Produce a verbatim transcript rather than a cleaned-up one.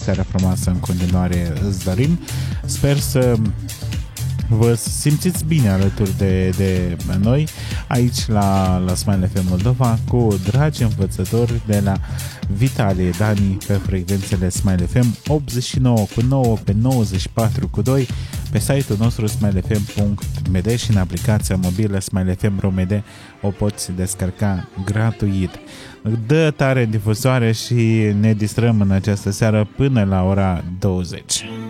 seară frumoasă în continuare îți dorim. Sper să vă simțiți bine alături de, de noi aici la, la Smile F M Moldova cu dragi învățători de la Vitalie Dani pe frecvențele Smile F M optzeci și nouă cu nouă pe nouăzeci și patru cu doi pe site-ul nostru smile f m punct m d și în aplicația mobilă Smile F M RoMD o poți descărca gratuit. Dă tare în difuzoare și ne distrăm în această seară până la ora douăzeci.